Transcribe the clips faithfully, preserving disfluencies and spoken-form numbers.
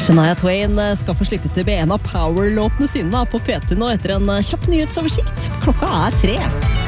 Shania Twain skal få slippe til med en av power-låtene sine på P T nå etter en kjapp nyhetsoversikt. Klokka er tre.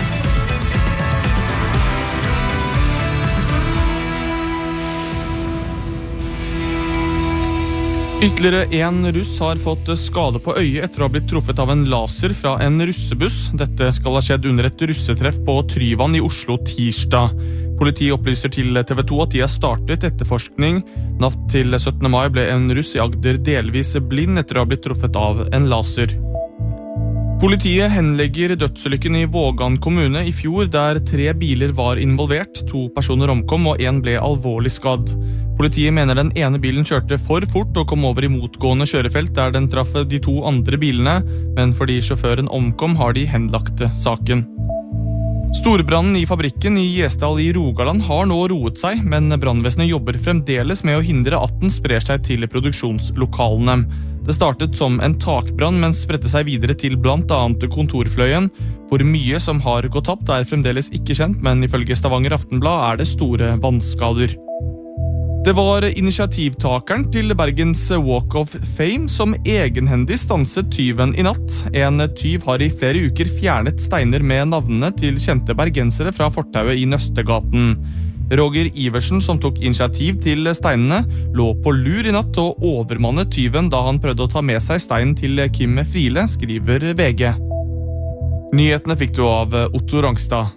Ytterligere en russ har fått skade på øyet etter å ha blitt truffet av en laser fra en russebuss. Dette skal ha skjedd under et russetreff på Tryvann i Oslo tirsdag. Politiet opplyser til T V to at de har startet etterforskning. Natt til syttende mai ble en russ i Agder delvis blind etter å ha blitt truffet av en laser. Politiet henlegger dødsulykken i Vågan kommune i fjor, der tre biler var involvert. To personer omkom og en ble alvorlig skadd. Politiet mener den ene bilen kjørte for fort og kom over i motgående kjørefelt der den traff de to andre bilene, men fordi sjåføren omkom har de henlagt saken. Storbrannen i fabrikken i Gjesdal i Rogaland har nå roet seg, men brannvesenet jobber fremdeles med å hindre at den sprer seg til produksjonslokalene. Det startet som en takbrann, men spredte seg videre til blant annet kontorfløyen. Hvor mye som har gått tapt er fremdeles ikke kjent, men ifølge Stavanger Aftenblad er det store vannskader. Det var initiativtakeren til Bergens Walk of Fame som egenhendig stanset tyven i natt. En tyv har i flere uker fjernet steiner med navnene til kjente bergensere fra fortauet i Nøstegaten. Roger Iversen, som tok initiativ til steinene, lå på lur i natt og overmannet tyven da han prøvde å ta med seg steinen til Kim Friele, skriver V G. Nyhetene fikk du av Otto Rangstad.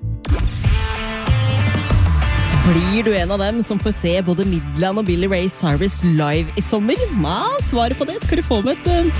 Blir du en av dem som får se både Midland og Billy Ray Cyrus live i sommer? Ja, svaret på det skal du få med et